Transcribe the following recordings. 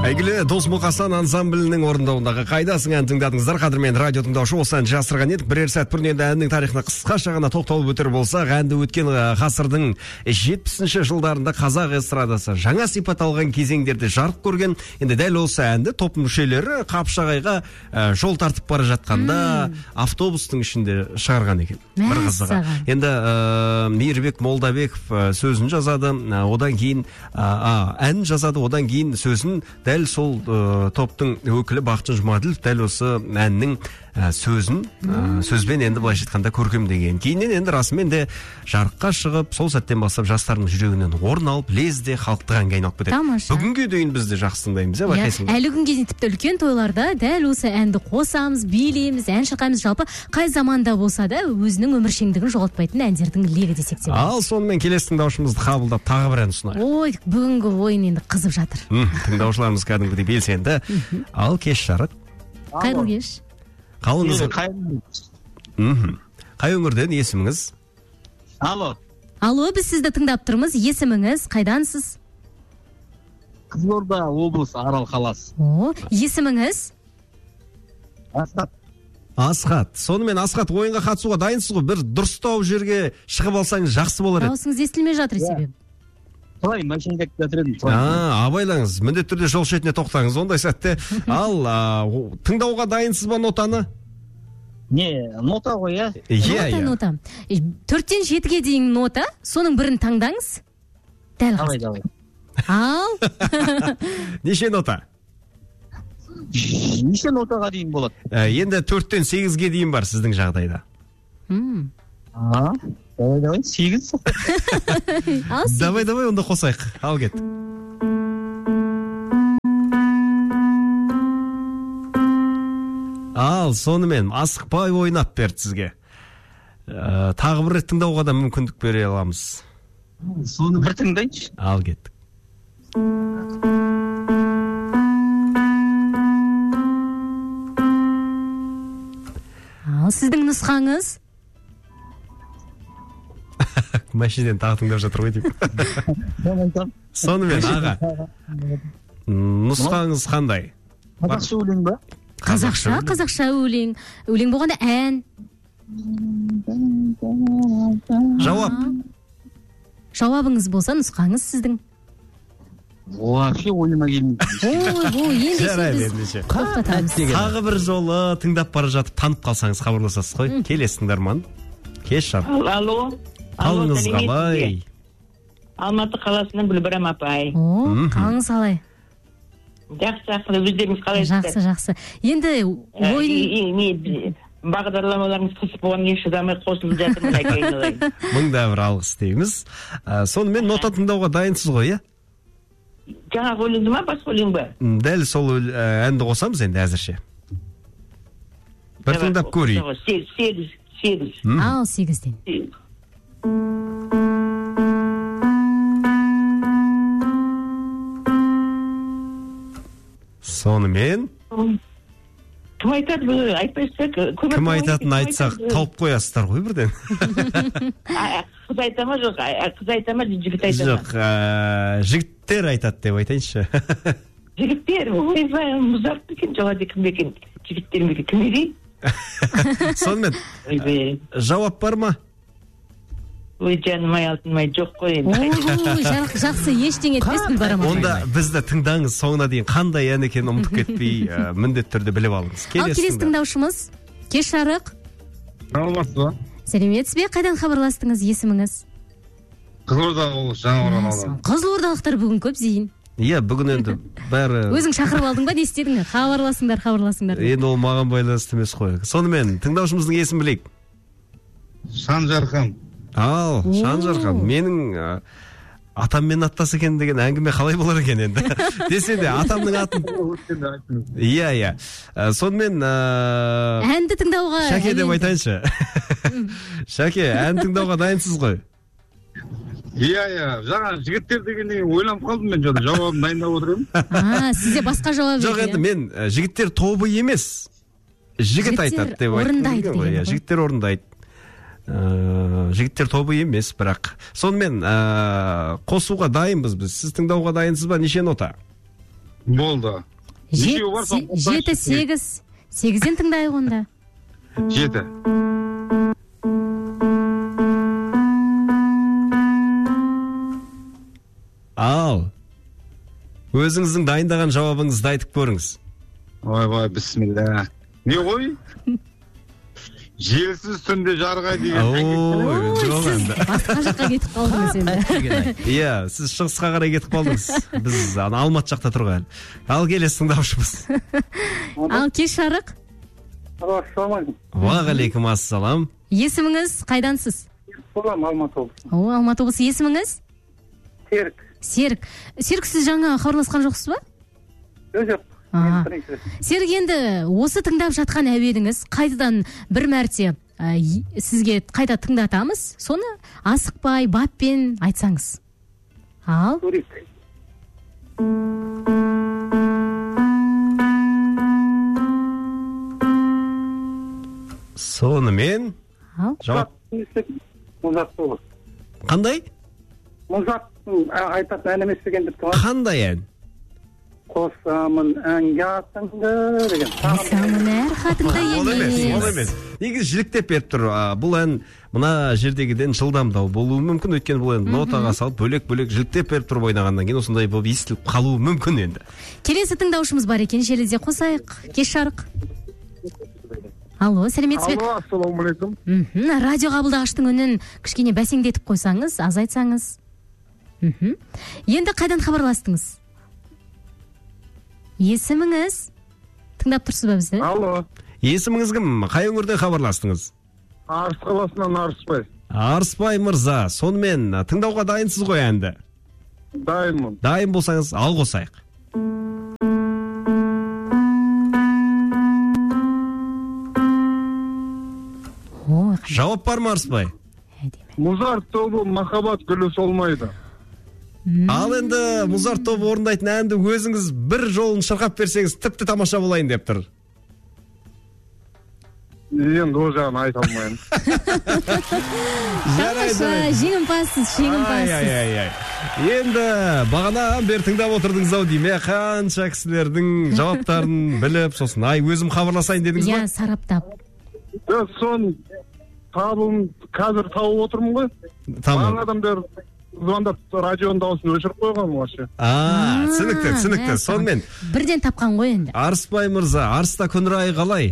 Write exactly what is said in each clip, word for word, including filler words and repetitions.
Әйгілі Дос Мұқасан ансамблінің орындауындағы қайдасың ән тыңдадыңыздар. Қадірмен радио тыңдаушы осы ән жасырған едік. Бірер сәт бұрын енді әннің тарихына қысқаша ғана тоқталып өтер болсақ, әнді өткен ғасырдың жетпісінші жылдарында қазақ эстрадасы жаңа сипат алған кезеңдерде жарық көрген. Енді дәл осы әнді топ мүшелері Қапшағайға ә, жол тартып бара жатқанда автобустың ішінде шығарған екен. Бір қызығы. Енді ә, Мейірбек Молдабеков ә, сөзін жазады, ә, одан кейін ә, ән жазады, одан кейін сөзін дәл сол ә, топтың өкілі Бақытжан Жұмаділов дәл осы әннің ә, сөзін ә, сөзбен енді былайша айтқанда көркемдеген. Кейіннен енді расымен де жарыққа шығып, сол сәттен бастап жастардың жүрегінен орын алып, лезде халықтық әнге айналып кетеді. Бүгінге дейін біз де жақсы тыңдаймыз, иә, байқайсың ба? Әлі күнге дейін тіпті үлкен тойларда дәл осы әнді қосамыз, билейміз, ән шырқаймыз. Жалпы қай заманда болса да өзінің өміршеңдігін жоғалтпайтын әндердің легі десек те. Ал сонымен келесі тыңдаушымызды қабылдап тағы бір ән ұсынайық. Ой, бүгінгі ойын енді қызып жатыр. Тыңдаушыларымыз кәдімгідей белсенді. Ал кеш жарық. Қайырлы кеш. Қалыңыз. Қай өңірден есіміңіз? Алло. Алло, біз сізді тыңдап тұрмыз. Есіміңіз қайдансыз? Қызылорда облысы, Арал қаласы. О, есіміңіз? Асхат. Асхат. Сонымен Асхат, ойынға қатысуға дайынсыз ғой? Бір дұрыстау жерге шығып алсаңыз жақсы болар еді. Дауысыңыз естілмей жатыр себебі. Қалай, машинада кетіп жатыр едім. А, абайлаңыз, міндетті түрде жол шетіне тоқтаңыз, ондай сәтте. Ал, тыңдауға дайынсыз ба нотаны? Не, нота ғой, иә? Нота, нота. Төрттен жетіге дейін нота, соның бірін таңдаңыз. Дәл Давай, давай. Ал. Неше нота? Неше нотаға дейін болады? Енді төрттен сегізге дейін бар сіздің жағдайда. А, давай, давай, сегіз. Давай, давай, онда қосайық. Ал кет. Ал, сонымен асықпай ойнап берді сізге. Тағы бір рет тыңдауға да мүмкіндік бере аламыз. Соны бір тыңдайыншы. Ал кеттік. Ал, сіздің нұсқаңыз? Машинен тағы тыңдап жатыр ғой деймін. Сонымен, аға, нұсқаңыз қандай? Қазақша өлең ба? Қазақша, қазақша өлең. Өлең болғанда ән. Жауап. Жауабыңыз болса нұсқаңыз сіздің. Вообще ойыма келмейді. Ой, ендеше біз тоқтатамыз. Тағы бір жолы тыңдап бара жатып танып қалсаңыз хабарласасыз ғой. Келесі тыңдарман. Кеш жарық. Алло. Қалыңыз қалай? Алматы қаласынан Гүлбарам апай. О, қалыңыз қалай? Жақсы, жақсы, өздеріңіз қалайсыздар? Жақсы, жақсы. Енді ойын... Бағдарламаларыңыз қысып болған еш шыдамай қосылып жатырмын, әкейін олайын. Мыңда бір алғыс дейміз. Сонымен нота тыңдауға дайынсыз ғой, иә? Жаңағы өлеңді ма, басқа өлең ба? Дәл сол әнді қосамыз енді әзірше. Бір тыңдап көрейік. Сегіз, сегіз. Ал, сегізден. Сонымен... Кім айтады, айтпайсыздар? Кім айтатын айтсақ, тауып қоясыздар ғой бірден. Қыз айта ма, жоқ, қыз айта ма, жігіт айта ма? Жоқ, жігіттер айтады деп айтайыншы. Жігіттер, ойбай, мұзарт бекен, жоғады кім бекен, жігіттер бекен, кім екен? Сонымен, жауап бар ма? Ой, жаным ай, алтын май, жоқ қой. Ой, жақсы, ештеңе етпес Гүлбарам апай. Онда бізді тыңдаңыз, соңына дейін қандай ән екенін ұмытып кетпей, міндетті түрде біліп алыңыз. Ал келесі тыңдаушымыз, кеш жарық. Саламатсыз ба? Сәлеметсіз бе? Қайдан хабарластыңыз, есіміңіз? Қызылорда облысы, Жаңақорған ауданы. Қызылордалықтар бүгін көп зейін. Иә, бүгін енді бәрі... Өзің шақырып алдың ба, не істедің? Хабарласыңдар, хабарласыңдар. Енді ол маған байланысты емес қой. Сонымен, тыңдаушымыздың есімін білейік. Шанжархан. Ал, Шанжархан, менің атаммен аттас екен деген әңгіме қалай болар екен енді? Десе де, атамның атын... Иә, иә. Сонымен... Әнді тыңдауға... Шәке деп айтайыншы. Шәке, ән тыңдауға дайынсыз ғой? Иә, иә. Жаңа жігіттер дегеннен ойланып қалдым мен, жауабын дайындап отырмын. А, сізде басқа жауап жоқ, енді мен жігіттер тобы емес. Жігіт айтады деп айтып. Жігіттер орындайды. Жігіттер тобы емес, бірақ. Сонымен қосуға дайынбыз біз. Сіз тыңдауға дайынсыз ба? Неше нота? Болды. Нешеу бар, Жет- жеті сегіз сегізден тыңдайық онда. Жеті. Ал. Өзіңіздің дайындаған жауабыңызды айтып көріңіз. Ой-ой, бісмилля. Не ғой? Желсіз түнде жарға деген. Ой, жоқ енді. Басқа жаққа кетіп қалдыңыз енді. Иә, сіз шығысқа қарай кетіп қалдыңыз. Біз ана Алматы жақта тұрған. Ал келесі тыңдаушымыз. Ал кеш жарық. Ассалаумағалейкум. Уағалейкум ассалам. Есіміңіз қайдансыз? Болам Алматы облысы. О, Алматы облысы. Есіміңіз? Серік. Серік. Серік, сіз жаңа хабарласқан жоқсыз ба? Жоқ. А. Серік, енді осы тыңдап жатқан әуеніңіз қайтадан бір мәрте ә, и- сізге қайта тыңдатамыз. Соны асықпай, баппен айтсаңыз. Ал. Көрейік. Сонымен Ал. жауап Мұзат болып. қандай? Мұзаттың а- айтатын ән емес деген деп тұрған. Қандай ән? Қосамын әнге атыңды деген. Қосамын әр хатыңды Ол емес, ол емес. емес. Негізі жіліктеп беріп тұр. А, бұл ән мына жердегіден жылдамдау болуы мүмкін, өйткені бұл ән нотаға салып бөлек-бөлек жіліктеп беріп тұрып ойнағаннан кейін осындай болып естіліп қалуы мүмкін енді. Келесі тыңдаушымыз бар екен, желіде қосайық. Кеш жарық. Алло, сәлеметсіз бе? Алло, ассалаумағалейкум. Мхм, радио қабылдағыштың үнін кішкене бәсеңдетіп қойсаңыз, аз айтсаңыз. Мхм. Енді қайдан хабарластыңыз? Есіміңіз? Тыңдап тұрсыз ба бізді? Алло. Есіміңіз кім? Қай өңірден хабарластыңыз? Арыс қаласынан Арыспай. Арыспай мырза, сонымен тыңдауға дайынсыз ғой әнді. Дайынмын. Дайын болсаңыз ал қосайық. Ой, Жауап бар ма Арыспай? әдемі. Музарт тобы махаббат гүлі солмайды. Ал енді Музарт тобы орындайтын әнді өзіңіз бір жолын шырқап берсеңіз тіпті тамаша болайын деп тұр. Енді ол жағын айта алмаймын. Тамаша, жеңімпазсыз, Ай, ай, жеңімпазсыз. ай, ай. Енді бағанан бері тыңдап отырдыңыз ау деймін. Ә, Қанша кісілердің жауаптарын біліп, сосын ай өзім хабарласайын дедіңіз Иә, ба? сараптап. Мен сон табым қазір тауып отырмын ғой. Тамам. Бағанадан бері звондап радионың дауысын өшіріп қойған вообще. А, түсінікті, түсінікті. ә, Сонымен бірден тапқан ғой енді. Арыспай мырза, Арыста күн райы қалай?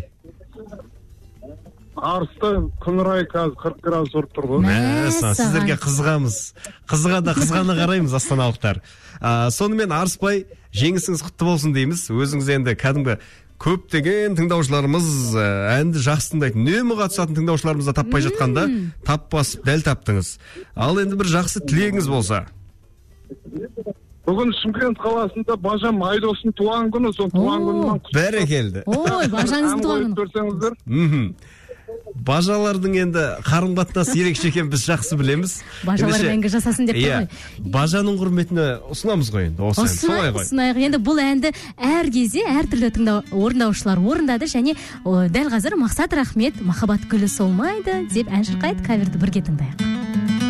Арыста күн райы қазір қырық градус ұрып тұр ғой. Мәссаған, Мәссаған. сіздерге қызығамыз. Қызыға да қызғана қараймыз астаналықтар. А, сонымен Арыспай, жеңісіңіз құтты болсын дейміз. Өзіңіз енді кәдімгі көптеген тыңдаушыларымыз ә, әнді жақсы тыңдайды. Үнемі қатысатын тыңдаушыларымыз да таппай жатқанда тап басып дәл таптыңыз. Ал енді бір жақсы тілегіңіз болса. Бүгін Шымкент қаласында бажам Айдостың туған күні, сол туған О. күнінен Бәрекелді. Ой, бажаңыздың ән туған қойып күні. берсеңіздер. Мхм. Бажалардың енді қарым қатынасы ерекше екенін біз жақсы білеміз. Бажалар Ендеше, мәңгі жасасын деп тұр иә, ғой. бажаның құрметіне ұсынамыз ғой енді. Осы ән, солай Ұсынайық, ғой. ұсынайық. Енді бұл әнді әр кезде әртүрлі тыңдау орындаушылар орындады және о, дәл қазір Мақсат Рахмет махаббат гүлі солмайды деп ән шырқайды. Каверді бірге тыңдайық.